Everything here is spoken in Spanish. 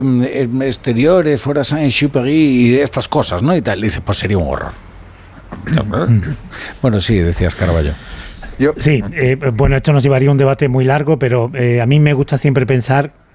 exteriores, fuera Saint-Exupéry y estas cosas, ¿no? Y tal. Y dice, pues sería un horror. Bueno, sí, decías Carballo. Sí, bueno, esto nos llevaría a un debate muy largo, pero a mí me gusta siempre pensar